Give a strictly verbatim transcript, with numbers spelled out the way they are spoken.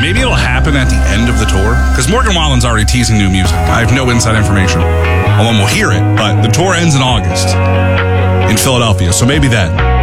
maybe it'll happen at the end of the tour. Because Morgan Wallen's already teasing new music. I have no inside information. Although we'll hear it, but the tour ends in August in Philadelphia, so maybe then.